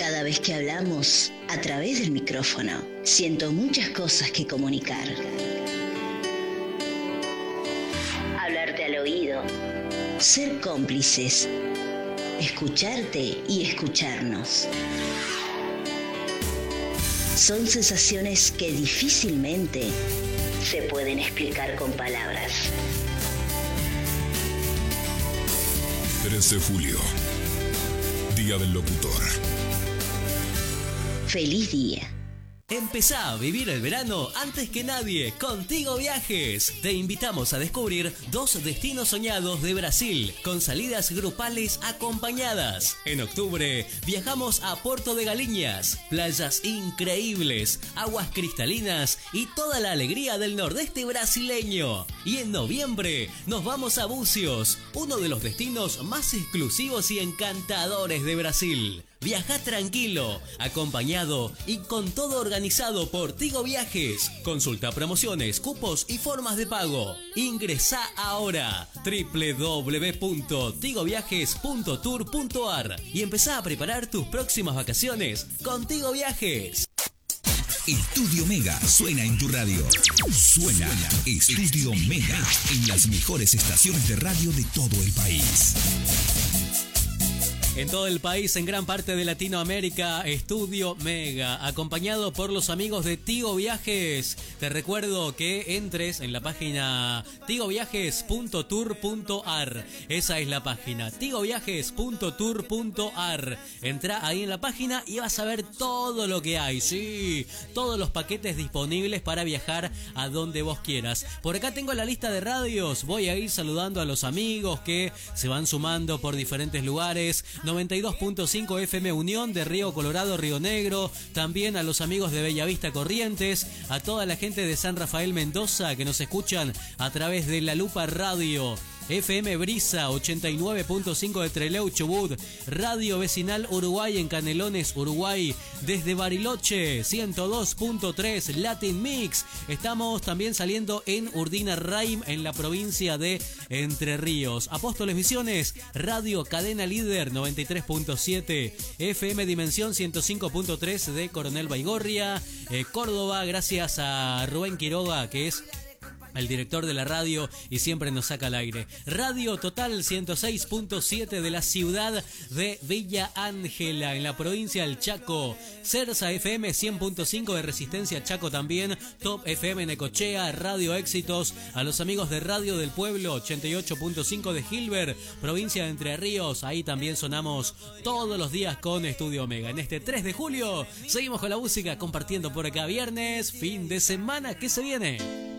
Cada vez que hablamos a través del micrófono, siento muchas cosas que comunicar. Hablarte al oído, ser cómplices, escucharte y escucharnos. Son sensaciones que difícilmente se pueden explicar con palabras. 3 de julio, Día del Locutor. Feliz día. Empezá a vivir el verano antes que nadie con Tigo Viajes. Te invitamos a descubrir 2 destinos soñados de Brasil con salidas grupales acompañadas. En octubre viajamos a Porto de Galinhas, playas increíbles, aguas cristalinas y toda la alegría del nordeste brasileño. Y en noviembre nos vamos a Búzios, uno de los destinos más exclusivos y encantadores de Brasil. Viaja tranquilo, acompañado y con todo organizado por Tigo Viajes. Consulta promociones, cupos y formas de pago. Ingresá ahora www.tigoviajes.tour.ar y empezá a preparar tus próximas vacaciones con Tigo Viajes. Estudio Mega suena en tu radio. Suena Estudio Mega en las mejores estaciones de radio de todo el país. En todo el país, en gran parte de Latinoamérica, Estudio Mega, acompañado por los amigos de Tigo Viajes. Te recuerdo que entres en la página tigoviajes.tour.ar. Esa es la página, tigoviajes.tour.ar. Entra ahí en la página y vas a ver todo lo que hay. Sí, todos los paquetes disponibles para viajar a donde vos quieras. Por acá tengo la lista de radios. Voy a ir saludando a los amigos que se van sumando por diferentes lugares. 92.5 FM Unión de Río Colorado, Río Negro, también a los amigos de Bellavista Corrientes, a toda la gente de San Rafael Mendoza que nos escuchan a través de La Lupa Radio, FM Brisa 89.5 de Trelew, Chubut, Radio Vecinal Uruguay en Canelones, Uruguay, desde Bariloche 102.3 Latin Mix. Estamos también saliendo en Urdina Raim en la provincia de Entre Ríos. Apóstoles Visiones, Radio Cadena Líder 93.7, FM Dimensión 105.3 de Coronel Baigorria, Córdoba, gracias a Rubén Quiroga que es el director de la radio y siempre nos saca al aire. Radio Total 106.7 de la ciudad de Villa Ángela, en la provincia del Chaco. Cersa FM 100.5 de Resistencia Chaco también. Top FM Necochea, Radio Éxitos. A los amigos de Radio del Pueblo 88.5 de Gilbert, provincia de Entre Ríos. Ahí también sonamos todos los días con Estudio Omega. En este 3 de julio seguimos con la música, compartiendo por acá viernes, fin de semana que se viene.